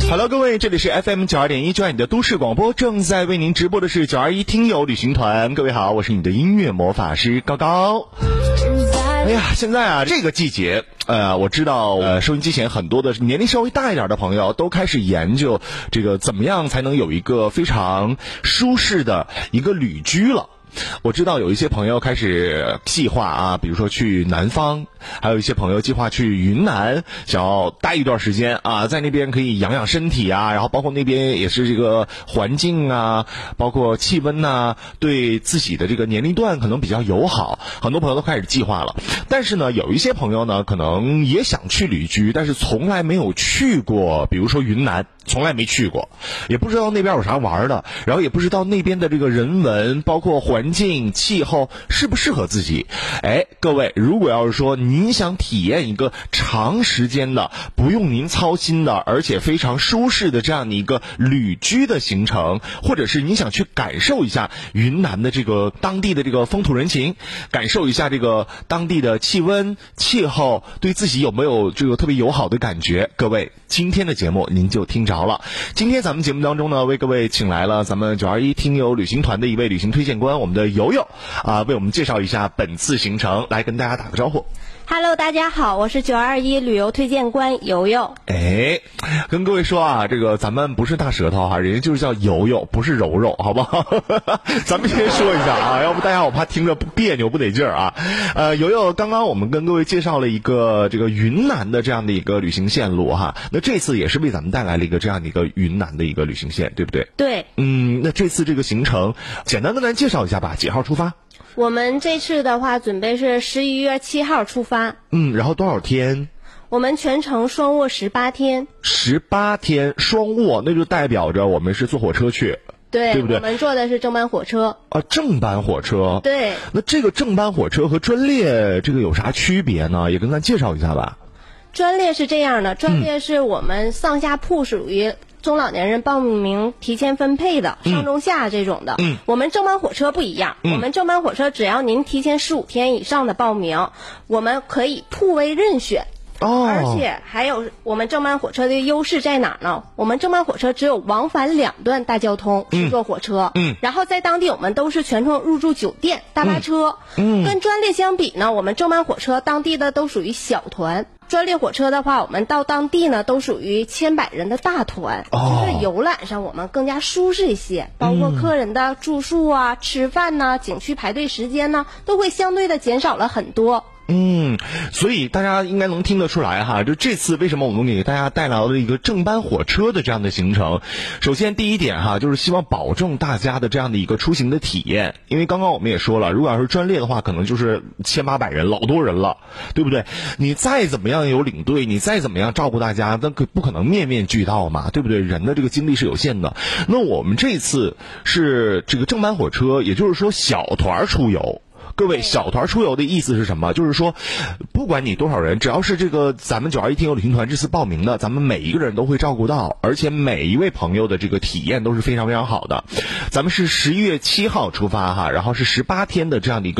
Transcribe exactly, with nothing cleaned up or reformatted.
Hello， 各位，这里是 F M 九二点一，九二你的都市广播，正在为您直播的是九二一听友旅行团。各位好，我是你的音乐魔法师高高。哎呀，现在啊，这个季节，呃，我知道，呃，收音机前很多的年龄稍微大一点的朋友都开始研究这个怎么样才能有一个非常舒适的一个旅居了。我知道有一些朋友开始计划啊，比如说去南方，还有一些朋友计划去云南，想要待一段时间啊，在那边可以养养身体啊，然后包括那边也是这个环境啊，包括气温呐，对自己的这个年龄段可能比较友好，很多朋友都开始计划了。但是呢，有一些朋友呢，可能也想去旅居，但是从来没有去过，比如说云南。从来没去过，也不知道那边有啥玩的，然后也不知道那边的这个人文，包括环境、气候适不适合自己。哎，各位，如果要是说您想体验一个长时间的、不用您操心的，而且非常舒适的这样的一个旅居的行程，或者是您想去感受一下云南的这个当地的这个风土人情，感受一下这个当地的气温、气候，对自己有没有这个特别友好的感觉？各位，今天的节目您就听着了。今天咱们节目当中呢，为各位请来了咱们九二一听友旅行团的一位旅行推荐官，我们的友友啊，为我们介绍一下本次行程，来跟大家打个招呼。 Hello， 大家好，我是九二一旅游推荐官友友。 哎，跟各位说啊，这个咱们不是大舌头哈，人家就是叫友友，不是柔柔，好不好？咱们先说一下啊，要不大家我怕听着不别扭不得劲儿啊。呃，友友，刚刚我们跟各位介绍了一个这个云南的这样的一个旅行线路哈，那这次也是为咱们带来了一个这样的一个云南的一个旅行线，对不对？ 对。 嗯，那这次这个行程，简单跟咱介绍一下吧，几号出发？ 我们这次的话，准备是十一月七号出发。 嗯，然后多少天？ 我们全程双卧十八天。 十八天双卧，那就代表着我们是坐火车去。 对， 对不对？ 我们坐的是正班火车。 啊，正班火车。 对。 那这个正班火车和专列这个有啥区别呢？也跟咱介绍一下吧。 专列是这样的，专列是我们上下铺属于中老年人报名提前分配的， 嗯、 上中下这种的。 嗯， 我们正班火车不一样， 嗯、 我们正班火车只要您提前十五天以上的报名，我们可以铺位任选。 哦， 而且还有我们正班火车的优势在哪呢？我们正班火车只有往返两段大交通是坐火车， 嗯， 然后在当地我们都是全程入住酒店、大巴车， 嗯， 跟专列相比呢，我们正班火车当地的都属于小团。专列火车的话，我们到当地呢都属于千百人的大团， 哦， 就是游览上我们更加舒适一些，包括客人的住宿啊、吃饭呢、景区排队时间呢，都会相对的减少了很多。 嗯，所以大家应该能听得出来哈，就这次为什么我们给大家带来了一个正班火车的这样的行程。首先第一点哈，就是希望保证大家的这样的一个出行的体验，因为刚刚我们也说了，如果要是专列的话，可能就是千八百人，老多人了，对不对？你再怎么样有领队，你再怎么样照顾大家，那可不可能面面俱到嘛，对不对？人的这个精力是有限的。那我们这次是这个正班火车，也就是说小团出游。各位，小团出游的意思是什么？就是说，不管你多少人，只要是这个咱们九二一听友旅行团这次报名的，咱们每一个人都会照顾到，而且每一位朋友的这个体验都是非常非常好的。咱们是十一月七号出发哈，然后是十八天的这样的一个